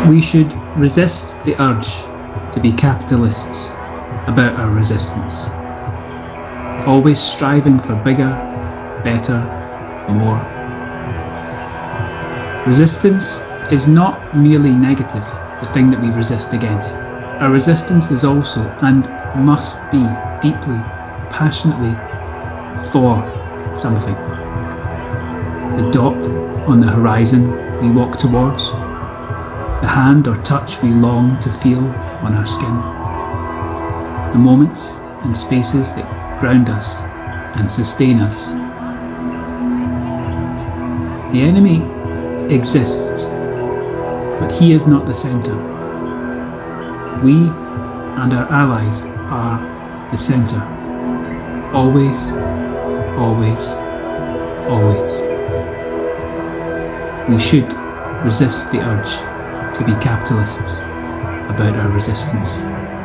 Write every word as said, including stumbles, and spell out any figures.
We should resist the urge to be capitalists about our resistance, always striving for bigger, better, more. Resistance is not merely negative, the thing that we resist against. Our resistance is also, and must be, deeply, passionately for something. The dot on the horizon we walk towards, the hand or touch we long to feel on our skin, the moments and spaces that ground us and sustain us. The enemy exists, but he is not the centre. We and our allies are the centre. Always, always, always. We should resist the urge to be capitalists about our resistance.